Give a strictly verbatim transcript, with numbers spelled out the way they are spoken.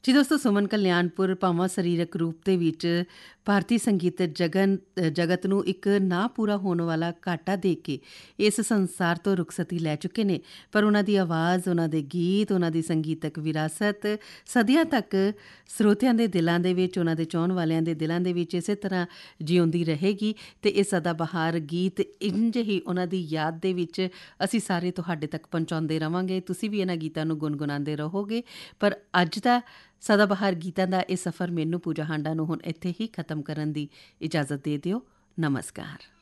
ਜੀ ਦੋਸਤੋ, ਸੁਮਨ ਕਲਿਆਣਪੁਰ ਭਾਵਾਂ ਸਰੀਰਕ ਰੂਪ ਦੇ ਵਿੱਚ ਭਾਰਤੀ ਸੰਗੀਤ ਜਗਨ ਜਗਤ ਨੂੰ ਇੱਕ ਨਾ ਪੂਰਾ ਹੋਣ ਵਾਲਾ ਘਾਟਾ ਦੇ ਕੇ ਇਸ ਸੰਸਾਰ ਤੋਂ ਰੁਖਸਤੀ ਲੈ ਚੁੱਕੇ ਨੇ। ਪਰ ਉਹਨਾਂ ਦੀ ਆਵਾਜ਼, ਉਹਨਾਂ ਦੇ ਗੀਤ, ਉਹਨਾਂ ਦੀ ਸੰਗੀਤਕ ਵਿਰਾਸਤ ਸਦੀਆਂ ਤੱਕ ਸਰੋਤਿਆਂ ਦੇ ਦਿਲਾਂ ਦੇ ਵਿੱਚ, ਉਹਨਾਂ ਦੇ ਚਾਹੁਣ ਵਾਲਿਆਂ ਦੇ ਦਿਲਾਂ ਦੇ ਵਿੱਚ ਇਸੇ ਤਰ੍ਹਾਂ ਜਿਉਂਦੀ ਰਹੇਗੀ। ਅਤੇ ਇਹ ਸਦਾਬਹਾਰ ਗੀਤ ਇੰਝ ਹੀ ਉਹਨਾਂ ਦੀ ਯਾਦ ਦੇ ਵਿੱਚ ਅਸੀਂ ਸਾਰੇ ਤੁਹਾਡੇ ਤੱਕ ਪਹੁੰਚਾਉਂਦੇ ਰਹਾਂਗੇ। ਤੁਸੀਂ ਵੀ ਇਹਨਾਂ ਗੀਤਾਂ ਨੂੰ ਗੁਣਗੁਣਾਉਂਦੇ ਰਹੋਗੇ। ਪਰ ਅੱਜ ਦਾ ਸਦਾਬਹਾਰ ਗੀਤਾਂ ਦਾ ਇਹ ਸਫ਼ਰ ਮੈਨੂੰ, ਪੂਜਾ ਹਾਂਡਾ ਨੂੰ ਹੁਣ ਇੱਥੇ ਹੀ ਖ਼ਤਮ ਕਰਨ ਦੀ ਇਜਾਜ਼ਤ ਦੇ ਦਿਓ। ਨਮਸਕਾਰ।